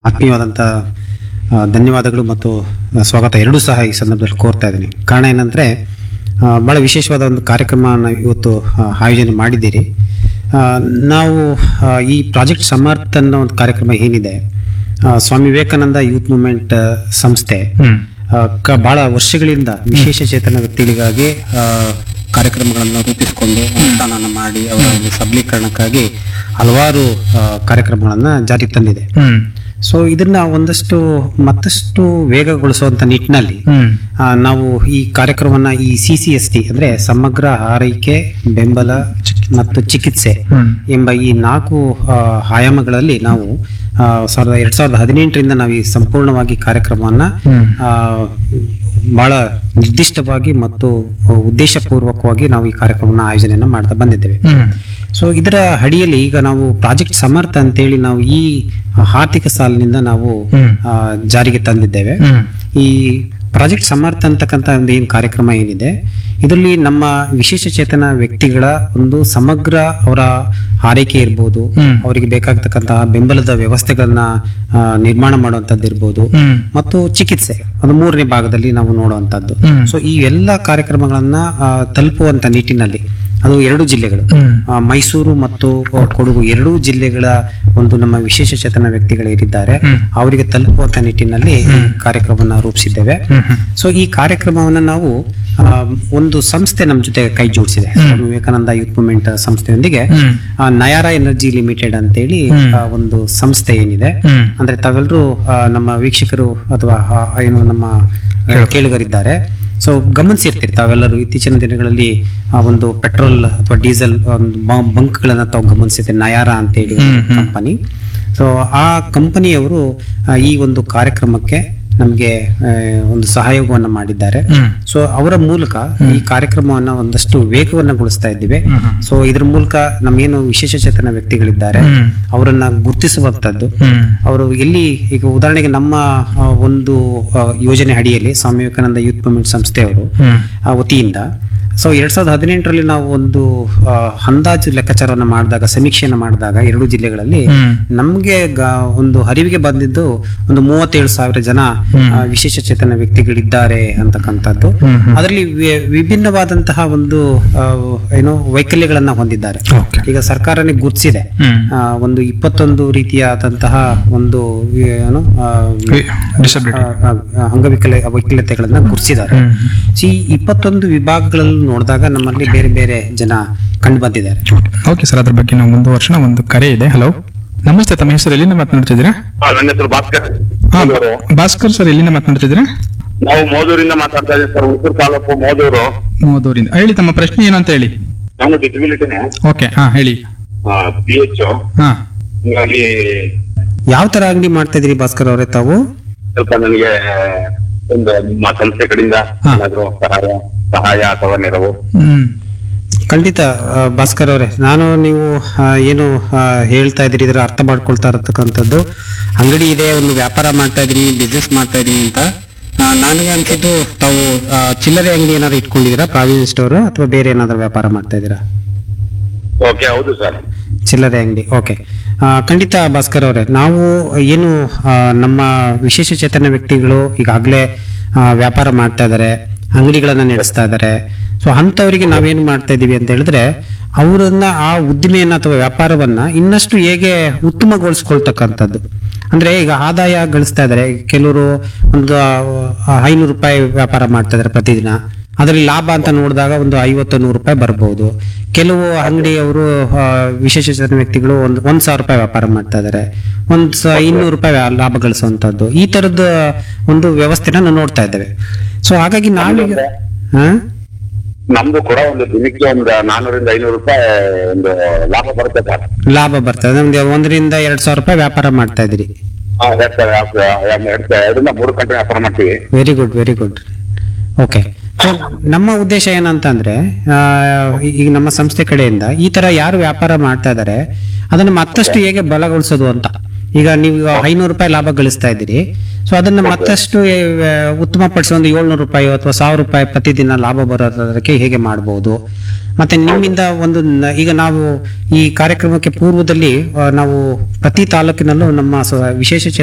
ಆತ್ಮೀಯವಾದಂಥ ಧನ್ಯವಾದಗಳು ಮತ್ತು ಸ್ವಾಗತ ಎರಡೂ ಸಹ ಈ ಸಂದರ್ಭದಲ್ಲಿ ಕೋರ್ತಾ ಇದ್ದೀನಿ. ಕಾರಣ ಏನಂದರೆ ಭಾಳ ವಿಶೇಷವಾದ ಒಂದು ಕಾರ್ಯಕ್ರಮವನ್ನು ಇವತ್ತು ಆಯೋಜನೆ ಮಾಡಿದ್ದೀರಿ. ನಾವು ಈ ಪ್ರಾಜೆಕ್ಟ್ ಸಮರ್ಥ ಅನ್ನೋ ಒಂದು ಕಾರ್ಯಕ್ರಮ ಏನಿದೆ, ಸ್ವಾಮಿ ವಿವೇಕಾನಂದ ಯೂತ್ ಮೂವ್ಮೆಂಟ್ ಸಂಸ್ಥೆ ಭಾಳ ವರ್ಷಗಳಿಂದ ವಿಶೇಷ ಚೇತನ ವ್ಯಕ್ತಿಗಳಿಗಾಗಿ ಕಾರ್ಯಕ್ರಮಗಳನ್ನು ರೂಪಿಸಿಕೊಂಡು ಅನುಷ್ಠಾನ ಮಾಡಿ ಅವರ ಒಂದು ಸಬಲೀಕರಣಕ್ಕಾಗಿ ಹಲವಾರು ಕಾರ್ಯಕ್ರಮಗಳನ್ನು ಜಾರಿಗೆ ತಂದಿದೆ. ಸೊ ಇದನ್ನ ಮತ್ತಷ್ಟು ವೇಗಗೊಳಿಸುವಂತ ನಿಟ್ಟಿನಲ್ಲಿ ನಾವು ಈ ಕಾರ್ಯಕ್ರಮವನ್ನ ಈ CCST ಅಂದ್ರೆ ಸಮಗ್ರ ಆರೈಕೆ, ಬೆಂಬಲ ಮತ್ತು ಚಿಕಿತ್ಸೆ ಎಂಬ ಈ 4 ಆಯಾಮಗಳಲ್ಲಿ ನಾವು 2018ರಿಂದ ನಾವು ಈ ಸಂಪೂರ್ಣವಾಗಿ ಕಾರ್ಯಕ್ರಮವನ್ನ ಬಹಳ ನಿರ್ದಿಷ್ಟವಾಗಿ ಮತ್ತು ಉದ್ದೇಶಪೂರ್ವಕವಾಗಿ ನಾವು ಈ ಕಾರ್ಯಕ್ರಮನ ಆಯೋಜನೆಯನ್ನ ಮಾಡ್ತಾ ಬಂದಿದ್ದೇವೆ. ಸೊ ಇದರ ಅಡಿಯಲ್ಲಿ ಈಗ ನಾವು ಪ್ರಾಜೆಕ್ಟ್ ಸಮರ್ಥ ಅಂತೇಳಿ ನಾವು ಈ ಆರ್ಥಿಕ ಸಾಲಿನಿಂದ ನಾವು ಜಾರಿಗೆ ತಂದಿದ್ದೇವೆ. ಈ ಪ್ರಾಜೆಕ್ಟ್ ಸಮರ್ಥ ಅಂತಕ್ಕಂಥ ಒಂದು ಏನು ಕಾರ್ಯಕ್ರಮ ಏನಿದೆ, ಇದರಲ್ಲಿ ನಮ್ಮ ವಿಶೇಷ ಚೇತನ ವ್ಯಕ್ತಿಗಳ ಒಂದು ಸಮಗ್ರ ಅವರ ಆರೈಕೆ ಇರ್ಬೋದು, ಅವರಿಗೆ ಬೇಕಾಗತಕ್ಕಂತಹ ಬೆಂಬಲದ ವ್ಯವಸ್ಥೆಗಳನ್ನ ನಿರ್ಮಾಣ ಮಾಡುವಂತದ್ದು ಇರ್ಬೋದು, ಮತ್ತು ಚಿಕಿತ್ಸೆ ಒಂದು 3ನೇ ಭಾಗದಲ್ಲಿ ನಾವು ನೋಡುವಂತದ್ದು. ಸೊ ಈ ಎಲ್ಲ ಕಾರ್ಯಕ್ರಮಗಳನ್ನ ತಲುಪುವಂತ ನಿಟ್ಟಿನಲ್ಲಿ ಅದು 2 ಜಿಲ್ಲೆಗಳು, ಮೈಸೂರು ಮತ್ತು ಕೊಡಗು 2 ಜಿಲ್ಲೆಗಳ ಒಂದು ನಮ್ಮ ವಿಶೇಷ ಚೇತನ ವ್ಯಕ್ತಿಗಳೇನಿದ್ದಾರೆ ಅವರಿಗೆ ತಲುಪುವಂತ ನಿಟ್ಟಿನಲ್ಲಿ ಕಾರ್ಯಕ್ರಮವನ್ನು ರೂಪಿಸಿದ್ದೇವೆ. ಸೊ ಈ ಕಾರ್ಯಕ್ರಮವನ್ನು ನಾವು ಒಂದು ಸಂಸ್ಥೆ ನಮ್ಮ ಜೊತೆ ಕೈ ಜೋಡಿಸಿದೆ, ವಿವೇಕಾನಂದ ಯೂತ್ ಮೂವ್ಮೆಂಟ್ ಸಂಸ್ಥೆಯೊಂದಿಗೆ ನಯಾರಾ ಎನರ್ಜಿ ಲಿಮಿಟೆಡ್ ಅಂತೇಳಿ ಒಂದು ಸಂಸ್ಥೆ ಏನಿದೆ, ಅಂದ್ರೆ ತಾವೆಲ್ಲರೂ ನಮ್ಮ ವೀಕ್ಷಕರು ಅಥವಾ ಏನು ನಮ್ಮ ಕೇಳುಗರಿದ್ದಾರೆ, ಸೊ ಗಮನಿಸಿರ್ತೀರಿ ತಾವೆಲ್ಲರೂ ಇತ್ತೀಚಿನ ದಿನಗಳಲ್ಲಿ ಒಂದು ಪೆಟ್ರೋಲ್ ಅಥವಾ ಡೀಸೆಲ್ ಒಂದು ಬಂಕ್ಗಳನ್ನ ತಾವು ಗಮನಿಸಿರ್ತೀರಿ, ನಯಾರಾ ಅಂತೇಳಿ ಕಂಪನಿ. ಸೊ ಆ ಕಂಪನಿಯವರು ಈ ಒಂದು ಕಾರ್ಯಕ್ರಮಕ್ಕೆ ನಮಗೆ ಒಂದು ಸಹಯೋಗವನ್ನ ಮಾಡಿದ್ದಾರೆ. ಸೊ ಅವರ ಮೂಲಕ ಈ ಕಾರ್ಯಕ್ರಮವನ್ನ ಒಂದಷ್ಟು ವೇಗವನ್ನಗೊಳಿಸ್ತಾ ಇದ್ದೀವಿ. ಸೊ ಇದ್ರ ಮೂಲಕ ನಮ್ಗೇನು ವಿಶೇಷ ಚೇತನ ವ್ಯಕ್ತಿಗಳಿದ್ದಾರೆ ಅವರನ್ನ ಗುರುತಿಸುವಂತದ್ದು, ಅವರು ಎಲ್ಲಿ ಈಗ ಉದಾಹರಣೆಗೆ ನಮ್ಮ ಒಂದು ಯೋಜನೆ ಅಡಿಯಲ್ಲಿ ಸ್ವಾಮಿ ವಿವೇಕಾನಂದ ಯೂತ್ ಮೂವ್ಮೆಂಟ್ ಸಂಸ್ಥೆಯವರು ವತಿಯಿಂದ ಸೊ 2018ರಲ್ಲಿ ನಾವು ಒಂದು ಅಂದಾಜು ಲೆಕ್ಕಾಚಾರವನ್ನು ಮಾಡಿದಾಗ, ಸಮೀಕ್ಷೆಯನ್ನು ಮಾಡಿದಾಗ 2 ಜಿಲ್ಲೆಗಳಲ್ಲಿ ನಮ್ಗೆ ಒಂದು ಅರಿವಿಗೆ ಬಂದಿದ್ದು ಒಂದು 37,000 ಜನ ವಿಶೇಷ ಚೇತನ ವ್ಯಕ್ತಿಗಳಿದ್ದಾರೆ ಅಂತಕ್ಕಂಥದ್ದು. ಅದರಲ್ಲಿ ವಿಭಿನ್ನವಾದಂತಹ ಒಂದು ವೈಕಲ್ಯಗಳನ್ನ ಹೊಂದಿದ್ದಾರೆ. ಈಗ ಸರ್ಕಾರನೇ ಗುರುತಿಸಿದೆ ಒಂದು 21 ರೀತಿಯಾದಂತಹ ಒಂದು ವೈಕಲ್ಯತೆಗಳನ್ನ ಗುರುತಿಸಿದ್ದಾರೆ. ಈ 21 ವಿಭಾಗಗಳಲ್ಲಿ ನೋಡಿದಾಗ ನಮ್ಮಲ್ಲಿ ಬೇರೆ ಬೇರೆ ಜನ ಕಂಡು ಬಂದಿದ್ದಾರೆ. ಓಕೆ ಸರ್, ಅದ್ರ ಬಗ್ಗೆ ನಾವು ಮುಂದುವರ್ಸೋಣ. ಒಂದು ಕರೆ ಇದೆ. ಹಲೋ, ನಮಸ್ತೆ. ತಮ್ಮ ಹೆಸರು ಎಲ್ಲಿಂದ ಮಾತನಾಡ್ತಿದ್ದೀರಾ? ನನ್ನ ಹೆಸರು ಭಾಸ್ಕರ್. ಭಾಸ್ಕರ್ ಸರ್, ಎಲ್ಲಿಂದ ಮಾತನಾಡ್ತಿದ್ದೀರಾ? ನಾವು ಮೋದೂರಿಂದ ಮಾತಾಡ್ತಾ ಇದ್ದೀವಿ ಸರ್, ಹುಣಸೂರು ತಾಲೂಕು ಮೋದೂರಿಂದ. ಹೇಳಿ, ತಮ್ಮ ಪ್ರಶ್ನೆ ಏನು ಅಂತ ಹೇಳಿ. ನಾನು ಡಿಸಬಿಲಿಟಿನೇ. ಓಕೆ, ಹೇಳಿ. PH ಹೀಗಾಗಿ ಯಾವ ತರ ಅಂಗಡಿ ಮಾಡ್ತಾ ಇದೀರಿ ಭಾಸ್ಕರ್ ಅವರೇ ತಾವು? ಸ್ವಲ್ಪ ನನಗೆ ಒಂದು ನಿಮ್ಮ ಸಂಸ್ಥೆ ಕಡೆಯಿಂದ ಏನಾದ್ರು ಸಹಾಯ ಅಥವಾ ನೆರವು. ಖಂಡಿತ ಭಾಸ್ಕರ್ ಅವರೇ, ನೀವು ಏನು ಹೇಳ್ತಾ ಇದ್ರಿ ಇದರ ಅರ್ಥ ಮಾಡ್ಕೊಳ್ತಾ ಇರತಕ್ಕಂಥದ್ದು, ಅಂಗಡಿ ಇದೆ, ಒಂದು ವ್ಯಾಪಾರ ಮಾಡ್ತಾ ಇದ್ರಿ, ಬಿಸ್ನೆಸ್ ಮಾಡ್ತಾ ಇದ್ರಿ ಅಂತ ನನಗೆ ಅನ್ಸಿದ್ದು ತಾವು ಚಿಲ್ಲರೆ ಅಂಗಡಿ ಏನಾದ್ರು ಇಟ್ಕೊಂಡಿದ್ದೀರಾ, ಪ್ರಾವಿಷನ್ ಸ್ಟೋರ್, ಅಥವಾ ಬೇರೆ ಏನಾದ್ರು ವ್ಯಾಪಾರ ಮಾಡ್ತಾ ಇದ್ದೀರಾ? ಓಕೆ, ಹೌದು ಸರ್, ಚಿಲ್ಲರೆ ಅಂಗಡಿ. ಓಕೆ, ಖಂಡಿತ ಭಾಸ್ಕರ್ ಅವರೇ, ನಾವು ಏನು ನಮ್ಮ ವಿಶೇಷ ಚೇತನ ವ್ಯಕ್ತಿಗಳು ಈಗಾಗಲೇ ವ್ಯಾಪಾರ ಮಾಡ್ತಾ ಇದ್ದಾರೆ, ಅಂಗಡಿಗಳನ್ನ ನಡೆಸ್ತಾ ಇದ್ದಾರೆ. ಸೊ ಅಂಥವರಿಗೆ ನಾವೇನು ಮಾಡ್ತಾ ಇದೀವಿ ಅಂತ ಹೇಳಿದ್ರೆ, ಅವರನ್ನ ಆ ಉದ್ದಿಮೆಯನ್ನ ಅಥವಾ ವ್ಯಾಪಾರವನ್ನ ಇನ್ನಷ್ಟು ಹೇಗೆ ಉತ್ತಮಗೊಳಿಸ್ಕೊಳ್ತಕ್ಕಂಥದ್ದು. ಅಂದ್ರೆ ಈಗ ಆದಾಯ ಗಳಿಸ್ತಾ ಇದ್ದಾರೆ, ಕೆಲವರು ಒಂದು 500 ರೂಪಾಯಿ ವ್ಯಾಪಾರ ಮಾಡ್ತಾ ಇದ್ದಾರೆ ಪ್ರತಿದಿನ, ಅದರಲ್ಲಿ ಲಾಭ ಅಂತ ನೋಡಿದಾಗ ಒಂದು 50-100 ರೂಪಾಯಿ ಬರ್ಬೋದು. ಕೆಲವು ಅಂಗಡಿಯವರು ವಿಶೇಷ ಚೇತನ ವ್ಯಕ್ತಿಗಳು ಒಂದು 1,000 ರೂಪಾಯಿ ವ್ಯಾಪಾರ ಮಾಡ್ತಾ ಇದ್ದಾರೆ, 200 ರೂಪಾಯಿ ಲಾಭ ಗಳಿಸುವಂತದ್ದು, ಈ ತರದ ಒಂದು ವ್ಯವಸ್ಥೆನ ನಾವು ನೋಡ್ತಾ ಇದ್ದೇವೆ. ಸೊ ಹಾಗಾಗಿ ನಾವೀಗ ನಮ್ದು ಕೂಡ ಒಂದು ದಿನಕ್ಕೆ ಒಂದು 400-500 ರೂಪಾಯಿ ಒಂದು ಲಾಭ ಬರುತ್ತೆ ಸರ್. ಲಾಭ ಬರ್ತದೆ, ನಮ್ಗೆ 1,000-2,000 ರೂಪಾಯಿ ವ್ಯಾಪಾರ ಮಾಡ್ತಾ ಇದ್ರಿ. 2-3 ಗಂಟೆ ವ್ಯಾಪಾರ ಮಾಡ್ತೀವಿ. Very good, very good. Okay, ನಮ್ಮ ಉದ್ದೇಶ ಏನಂತಂದ್ರೆ, ಈಗ ನಮ್ಮ ಸಂಸ್ಥೆ ಕಡೆಯಿಂದ ಈ ತರ ಯಾರು ವ್ಯಾಪಾರ ಮಾಡ್ತಾ ಇದ್ದಾರೆ ಅದನ್ನ ಮತ್ತಷ್ಟು ಹೇಗೆ ಬಲಗೊಳಿಸೋದು ಅಂತ. ಈಗ ನೀವು 500 ರೂಪಾಯಿ ಲಾಭ ಗಳಿಸ್ತಾ ಇದ್ದೀರಿ, ಸೊ ಅದನ್ನ ಮತ್ತಷ್ಟು ಉತ್ತಮಪಡಿಸಿ ಒಂದು 700 ರೂಪಾಯಿ ಅಥವಾ 1,000 ರೂಪಾಯಿ ಪ್ರತಿದಿನ ಲಾಭ ಬರೋದಕ್ಕೆ ಹೇಗೆ ಮಾಡಬಹುದು. ಮತ್ತೆ ನಿಮ್ಮಿಂದ ಒಂದು ಈಗ ನಾವು ಈ ಕಾರ್ಯಕ್ರಮಕ್ಕೆ ಪೂರ್ವದಲ್ಲಿ ನಾವು ಪ್ರತಿ ತಾಲೂಕಿನಲ್ಲೂ ನಮ್ಮ ವಿಶೇಷ